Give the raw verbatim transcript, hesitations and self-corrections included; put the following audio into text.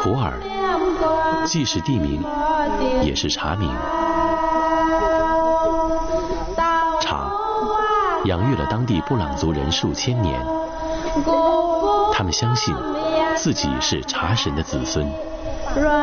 普洱既是地名，也是茶名。茶养育了当地布朗族人数千年，他们相信自己是茶神的子孙。